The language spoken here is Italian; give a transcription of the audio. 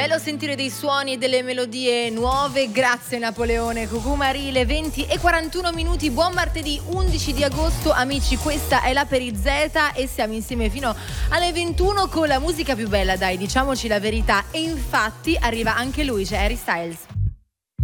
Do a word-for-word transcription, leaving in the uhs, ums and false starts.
bello sentire dei suoni e delle melodie nuove. Grazie Napoleone Cucumarile. Venti e quarantuno minuti. Buon martedì undici di agosto, amici. Questa è la Perizeta e siamo insieme fino alle ventuno con la musica più bella, dai, diciamoci la verità. E infatti arriva anche lui, c'è Harry Styles.